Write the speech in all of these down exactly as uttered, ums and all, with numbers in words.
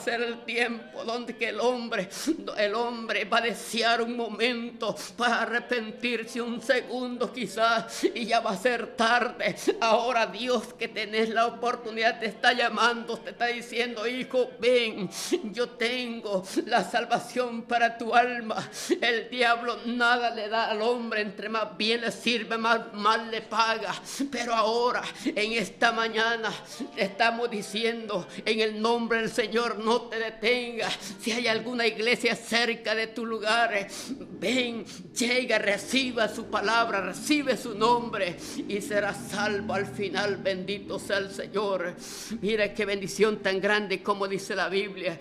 ser el tiempo donde que el hombre, el hombre va a desear un momento para arrepentirse, un segundo quizás, y ya va a ser tarde. Ahora Dios, que tenés la oportunidad, te está llamando, te está diciendo: hijo, ven, yo tengo la salvación para tu alma. El diablo nada le da al hombre, entre más bien le sirve, más mal le paga. Pero ahora, en esta mañana, estamos diciendo en el nombre del Señor: no te detengas. Si hay alguna iglesia cerca de tu lugar, ven, llega, reciba su palabra, recibe su nombre y será salvo al final. Bendito sea el Señor. Mira qué bendición tan grande, como dice la Biblia.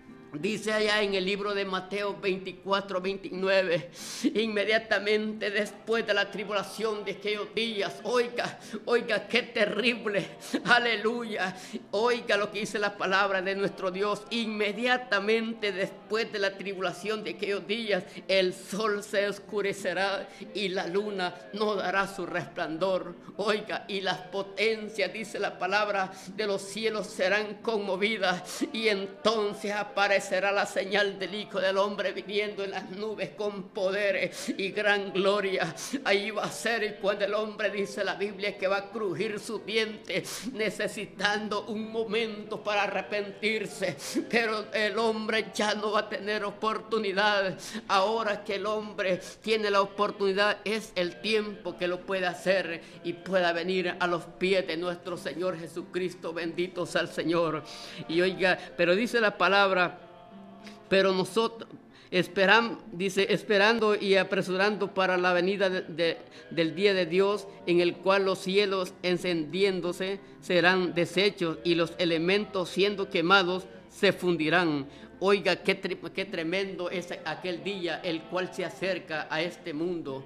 Dice allá en el libro de Mateo veinticuatro, veintinueve: inmediatamente después de la tribulación de aquellos días, oiga, oiga qué terrible, aleluya, oiga lo que dice la palabra de nuestro Dios: inmediatamente después de la tribulación de aquellos días, el sol se oscurecerá y la luna no dará su resplandor. Oiga, y las potencias, dice la palabra, de los cielos serán conmovidas, y entonces aparecerá será la señal del Hijo del Hombre viniendo en las nubes con poder y gran gloria. Ahí va a ser cuando el hombre, dice la Biblia, que va a crujir sus dientes, necesitando un momento para arrepentirse. Pero el hombre ya no va a tener oportunidad. Ahora que el hombre tiene la oportunidad, es el tiempo que lo puede hacer y pueda venir a los pies de nuestro Señor Jesucristo. Bendito sea el Señor. Y oiga, pero dice la palabra: pero nosotros esperan, dice, esperando y apresurando para la venida de, de, del día de Dios, en el cual los cielos encendiéndose serán deshechos y los elementos siendo quemados se fundirán. Oiga, qué, qué tremendo es aquel día, el cual se acerca a este mundo.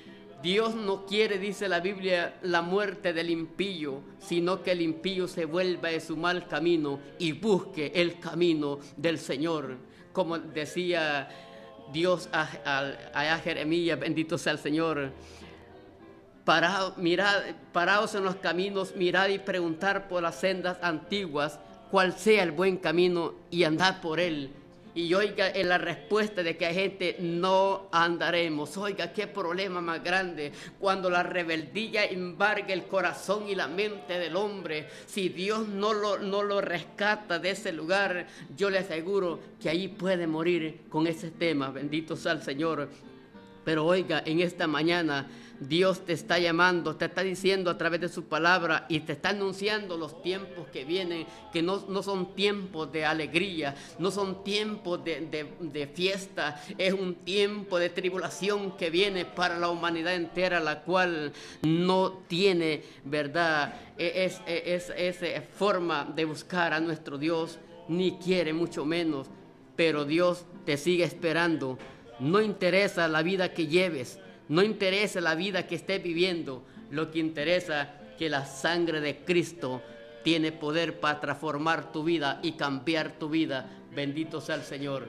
Dios no quiere, dice la Biblia, la muerte del impío, sino que el impío se vuelva de su mal camino y busque el camino del Señor. Como decía Dios a, a, a Jeremías, bendito sea el Señor: Parad, mirad, paraos en los caminos, mirad y preguntar por las sendas antiguas cuál sea el buen camino y andad por él. Y oiga, en la respuesta de que hay gente: no andaremos. Oiga, qué problema más grande cuando la rebeldía embarga el corazón y la mente del hombre. Si Dios no lo, no lo rescata de ese lugar, yo le aseguro que ahí puede morir con ese tema. Bendito sea el Señor. Pero oiga, en esta mañana Dios te está llamando, te está diciendo a través de su palabra y te está anunciando los tiempos que vienen, que no, no son tiempos de alegría, no son tiempos de, de, de fiesta, es un tiempo de tribulación que viene para la humanidad entera, la cual no tiene, ¿verdad?, es, es, es, es forma de buscar a nuestro Dios, ni quiere mucho menos, pero Dios te sigue esperando. No interesa la vida que lleves, no interesa la vida que estés viviendo, lo que interesa es que la sangre de Cristo tiene poder para transformar tu vida y cambiar tu vida. Bendito sea el Señor.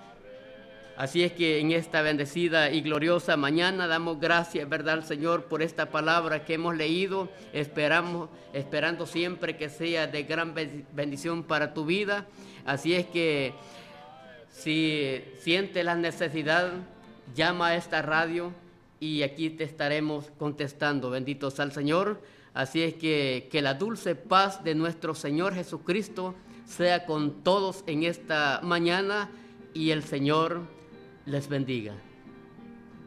Así es que en esta bendecida y gloriosa mañana damos gracias, ¿verdad?, al Señor por esta palabra que hemos leído. Esperamos, esperando siempre que sea de gran bendición para tu vida. Así es que si sientes la necesidad, llama a esta radio y aquí te estaremos contestando. Bendito sea el Señor. Así es que, que la dulce paz de nuestro Señor Jesucristo sea con todos en esta mañana y el Señor les bendiga.